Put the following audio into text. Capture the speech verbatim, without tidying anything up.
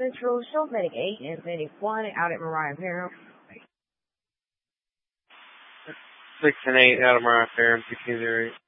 Central, Show Medic eight and Medic one out at Mariah Parham. six and eight out of Mariah Parham, sixteen zero eight.